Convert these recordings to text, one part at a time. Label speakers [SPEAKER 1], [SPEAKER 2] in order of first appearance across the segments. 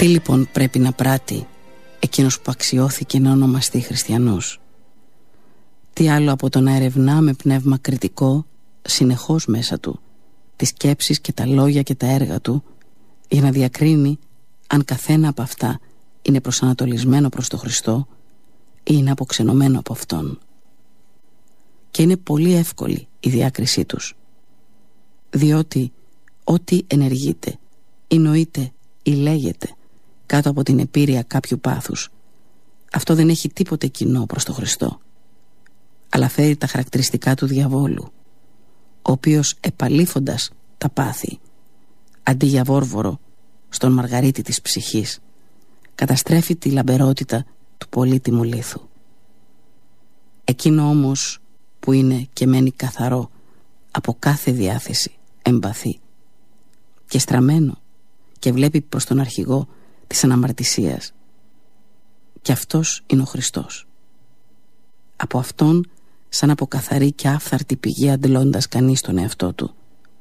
[SPEAKER 1] Τι λοιπόν πρέπει να πράττει εκείνος που αξιώθηκε να ονομαστεί χριστιανός? Τι άλλο από το να ερευνά με πνεύμα κριτικό συνεχώς μέσα του τις σκέψεις και τα λόγια και τα έργα του, για να διακρίνει αν καθένα από αυτά είναι προσανατολισμένο προς τον Χριστό ή είναι αποξενωμένο από Αυτόν. Και είναι πολύ εύκολη η διάκρισή τους, διότι ό,τι ενεργείται ή νοείται ή λέγεται κάτω από την επίρρεια κάποιου πάθους, αυτό δεν έχει τίποτε κοινό προς τον Χριστό, αλλά φέρει τα χαρακτηριστικά του διαβόλου, ο οποίος επαλήφοντας τα πάθη, αντί για βόρβορο στον μαργαρίτη της ψυχής, καταστρέφει τη λαμπερότητα του πολύτιμου λίθου. Εκείνο όμως που είναι και μένει καθαρό από κάθε διάθεση εμπαθή και στραμμένο και βλέπει προς τον αρχηγό της αναμαρτησίας, και αυτός είναι ο Χριστός. Από Αυτόν, σαν από καθαρή και άφθαρτη πηγή, αντλώντας κανείς τον εαυτό του,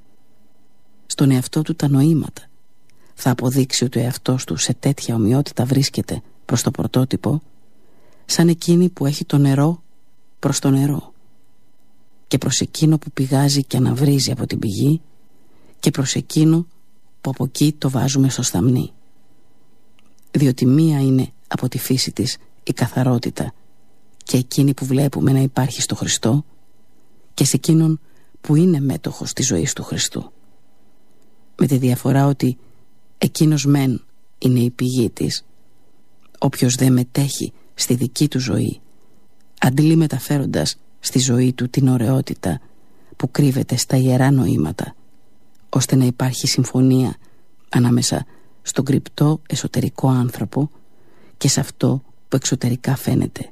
[SPEAKER 1] στον εαυτό του τα νοήματα, θα αποδείξει ότι ο εαυτός του σε τέτοια ομοιότητα βρίσκεται προς το πρωτότυπο, σαν εκείνη που έχει το νερό προς το νερό, και προς εκείνο που πηγάζει και αναβρίζει από την πηγή, και προς εκείνο που από εκεί το βάζουμε στο σταμνί. Διότι μία είναι από τη φύση της η καθαρότητα, και εκείνη που βλέπουμε να υπάρχει στο Χριστό, και σε εκείνον που είναι μέτοχος της ζωής του Χριστού, με τη διαφορά ότι εκείνος μεν είναι η πηγή της, όποιος δεν μετέχει στη δική του ζωή αντλεί μεταφέροντας στη ζωή του την ωραιότητα που κρύβεται στα ιερά νοήματα, ώστε να υπάρχει συμφωνία ανάμεσα στον κρυπτό εσωτερικό άνθρωπο και σε αυτό που εξωτερικά φαίνεται,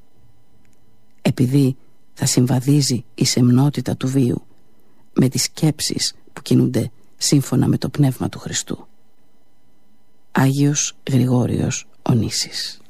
[SPEAKER 1] επειδή θα συμβαδίζει η σεμνότητα του βίου με τις σκέψεις που κινούνται σύμφωνα με το πνεύμα του Χριστού. Άγιος Γρηγόριος Ονήσης.